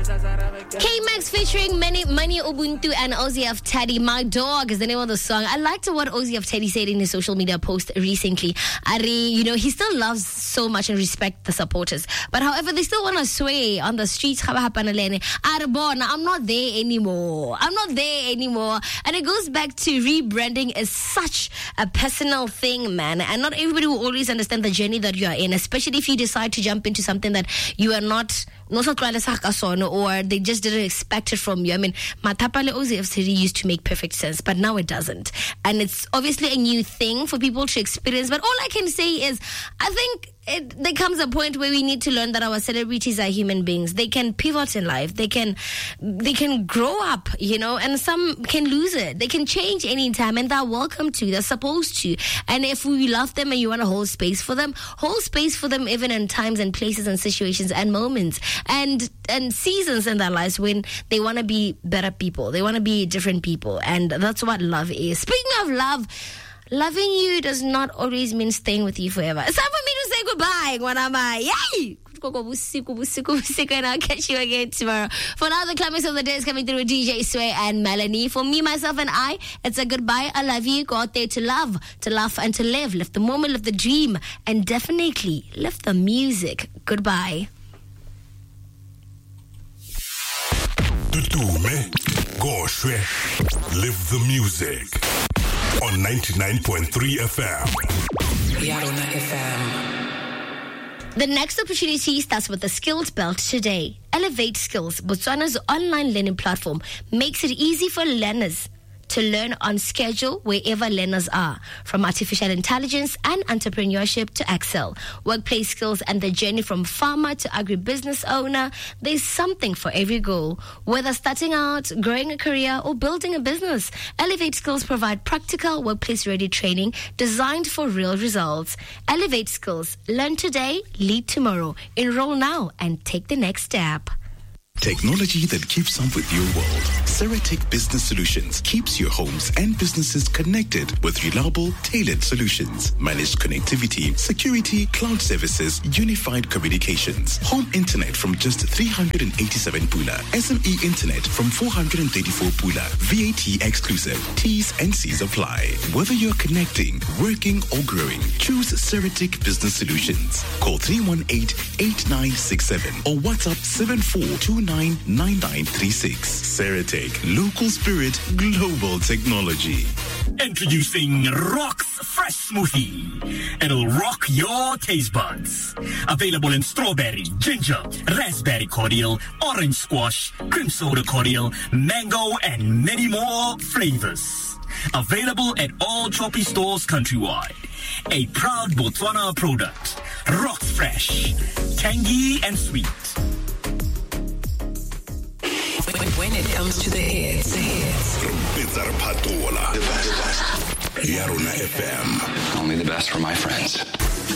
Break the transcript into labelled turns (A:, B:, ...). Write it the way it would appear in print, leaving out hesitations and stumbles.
A: K-Max featuring Money Ubuntu and Ozzy of Teddy. My Dog is the name of the song. I liked what Ozzy of Teddy said in his social media post recently. He still loves so much and respect the supporters. But however, they still want to sway on the streets. I'm not there anymore. And it goes back to rebranding is such a personal thing, man. And not everybody will always understand the journey that you are in, especially if you decide to jump into something that you are not or they just didn't expect it from you. I mean, Matapale Ozzy of Teddy used to make perfect sense, but now it doesn't. And it's obviously a new thing for people to experience. But all I can say is, I think there comes a point where we need to learn that our celebrities are human beings. They can pivot in life. They can grow up, and some can lose it. They can change anytime, and they're welcome to. They're supposed to. And if we love them and you want to hold space for them even in times and places and situations and moments and seasons in their lives when they want to be better people. They want to be different people. And that's what love is. Speaking of love, loving you does not always mean staying with you forever. It's time for me to say goodbye. Yay! And I'll catch you again tomorrow. For now, the climax of the day is coming through with DJ Sway and Melanie. For me, myself, and I, it's a goodbye. I love you. Go out there to love, to laugh, and to live. Live the moment, live the dream, and definitely live the music. Goodbye.
B: Tutume, Goshwe, live the music on 99.3 FM.
C: Yarona FM.
A: The next opportunity starts with the Skills Belt today. Elevate Skills, Botswana's online learning platform, makes it easy for learners to learn on schedule wherever learners are, from artificial intelligence and entrepreneurship to Excel, workplace skills, and the journey from farmer to agribusiness owner. There's something for every goal. Whether starting out, growing a career, or building a business, Elevate Skills provide practical, workplace-ready training designed for real results. Elevate Skills. Learn today, lead tomorrow. Enroll now and take the next step.
D: Technology that keeps up with your world. Ceratec Business Solutions keeps your homes and businesses connected with reliable, tailored solutions. Managed connectivity, security, cloud services, unified communications. Home internet from just 387 pula. SME internet from 434 pula. VAT exclusive. T's and C's apply. Whether you're connecting, working, or growing, choose Ceratec Business Solutions. Call 318-8967 or WhatsApp 74299936. Ceratec, local spirit, global technology.
E: Introducing Rock's Fresh Smoothie. It'll rock your taste buds. Available in strawberry, ginger, raspberry cordial, orange squash, cream soda cordial, mango, and many more flavors. Available at all Choppy stores countrywide. A proud Botswana product. Rock's Fresh. Tangy and sweet.
C: When it comes to the hits.
B: Yarona FM.
F: Only the best for my friends.